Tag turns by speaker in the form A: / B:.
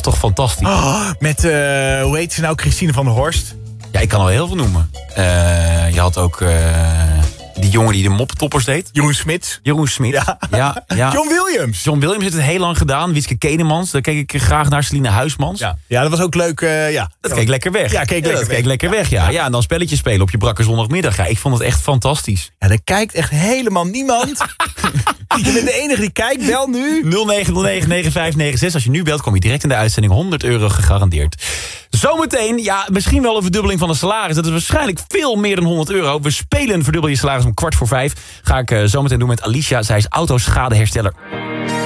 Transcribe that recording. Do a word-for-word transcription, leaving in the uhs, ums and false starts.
A: toch fantastisch?
B: Oh, met, uh, hoe heet ze nou, Christine van der Horst?
A: Ja, ik kan al heel veel noemen. Uh, je had ook uh, die jongen die de moptoppers deed.
B: Jeroen Smits.
A: Jeroen Smits.
B: Ja.
A: Ja, ja.
B: John Williams.
A: John Williams heeft het heel lang gedaan. Wieske Kedemans, daar keek ik graag naar. Celine Huismans.
B: Ja, ja dat was ook leuk. Uh, ja.
A: Dat keek lekker weg.
B: Ja, keek lekker,
A: ja, dat
B: weg.
A: keek lekker weg. Ja. Ja, en dan spelletjes spelen op je brakke zondagmiddag. Ja, ik vond het echt fantastisch.
B: Ja, er kijkt echt helemaal niemand. Je bent de enige die kijkt. Bel nu.
A: nul negen nul negen negen vijf negen zes. Als je nu belt, kom je direct in de uitzending. honderd euro gegarandeerd. Zometeen, ja, misschien wel een verdubbeling van de salaris. Dat is waarschijnlijk veel meer dan honderd euro. We spelen Verdubbel je salaris om kwart voor vijf. Ga ik uh, zometeen doen met Alicia. Zij is autoschadehersteller.